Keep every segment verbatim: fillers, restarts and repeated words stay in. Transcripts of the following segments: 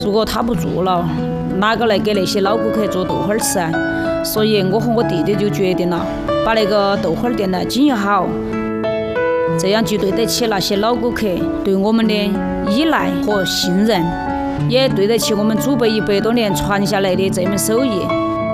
如果他不做了，哪个来给那些老顾客做豆花吃啊？所以我和我弟弟就决定了，把那个豆花店呢经营好，这样就对得起那些老顾客对我们的依赖和信任，也对得起我们祖辈一百多年传下来的这门手艺。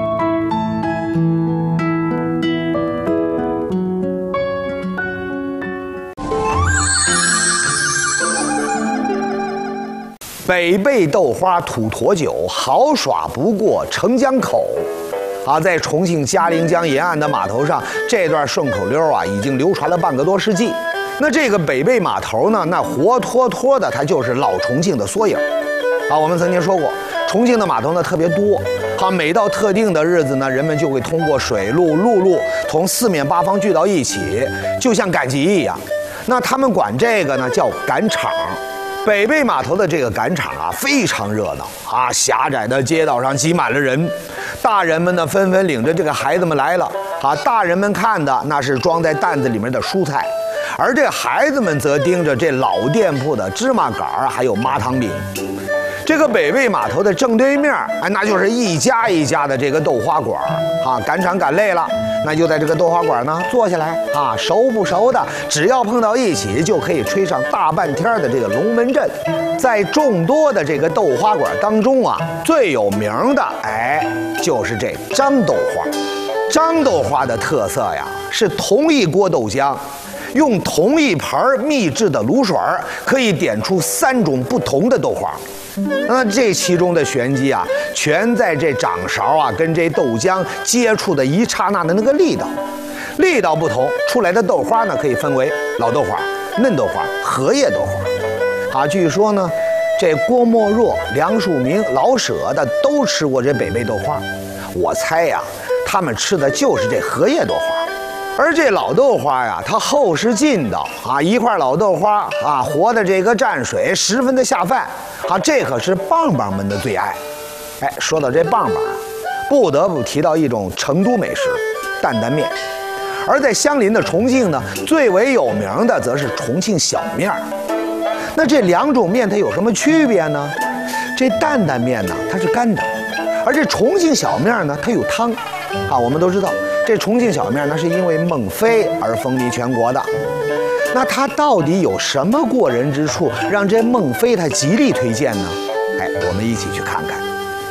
北碚豆花土坨酒，好耍不过澄江口。啊，在重庆嘉陵江沿岸的码头上，这段顺口溜啊，已经流传了半个多世纪。那这个北碚码头呢，那活脱脱的，它就是老重庆的缩影。啊，我们曾经说过，重庆的码头呢特别多。啊，每到特定的日子呢，人们就会通过水路、陆路，从四面八方聚到一起，就像赶集一样。那他们管这个呢叫赶场。北碚码头的这个赶场啊，非常热闹啊！狭窄的街道上挤满了人，大人们呢纷纷领着这个孩子们来了啊！大人们看的那是装在担子里面的蔬菜，而这孩子们则盯着这老店铺的芝麻杆儿还有麻糖饼。这个北碚码头的正对面，哎，那就是一家一家的这个豆花馆啊！赶场赶累了，那就在这个豆花馆呢坐下来啊，熟不熟的，只要碰到一起，就可以吹上大半天的这个龙门阵。在众多的这个豆花馆当中啊，最有名的，哎，就是这张豆花。张豆花的特色呀，是同一锅豆浆，用同一盘秘制的卤水，可以点出三种不同的豆花。那这其中的玄机啊，全在这掌勺啊跟这豆浆接触的一刹那的那个力道，力道不同，出来的豆花呢可以分为老豆花、嫩豆花、荷叶豆花。啊，据说呢，这郭沫若、梁漱溟、老舍的都吃过这北碚豆花。我猜呀，他们吃的就是这荷叶豆花。而这老豆花呀，它厚实劲道啊，一块老豆花啊，活的这个蘸水，十分的下饭啊，这可是棒棒们的最爱。哎，说到这棒棒啊，不得不提到一种成都美食——担担面。而在相邻的重庆呢，最为有名的则是重庆小面。那这两种面它有什么区别呢？这担担面呢，它是干的，而这重庆小面呢，它有汤。啊，我们都知道。这重庆小面呢，是因为孟非而风靡全国的。那它到底有什么过人之处，让这孟非他极力推荐呢？哎，我们一起去看看。